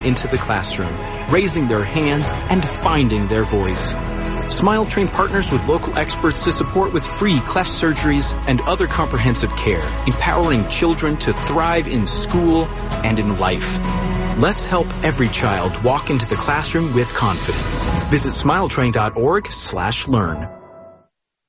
into the classroom, raising their hands and finding their voice. Smile Train partners with local experts to support with free cleft surgeries and other comprehensive care, empowering children to thrive in school and in life. Let's help every child walk into the classroom with confidence. Visit smiletrain.org/learn.